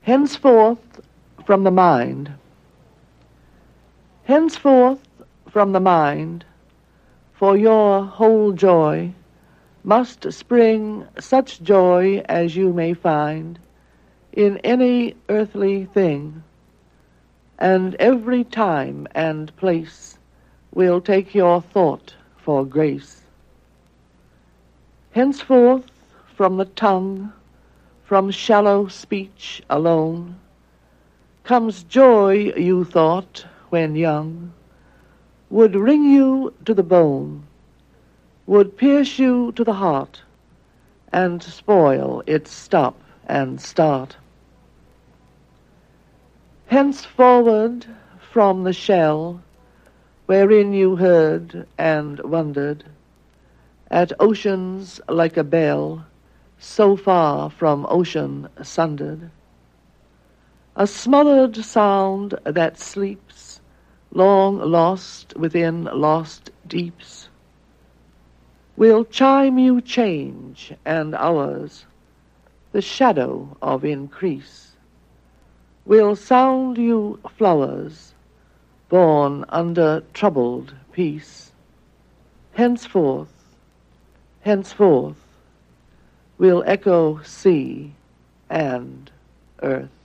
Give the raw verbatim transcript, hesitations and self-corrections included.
Henceforth from the mind. Henceforth from the mind, for your whole joy, must spring such joy as you may find in any earthly thing, and every time and place will take your thought for grace. Henceforth from the tongue, from shallow speech alone, comes joy you thought, when young, would wring you to the bone, would pierce you to the heart, and spoil its stop and start. Henceforward from the shell, wherein you heard and wondered, at oceans like a bell, so far from ocean sundered, a smothered sound that sleeps, long lost within lost deeps, will chime you change and hours, the shadow of increase, will sound you flowers, born under troubled peace. Henceforth, henceforth, will echo sea and earth.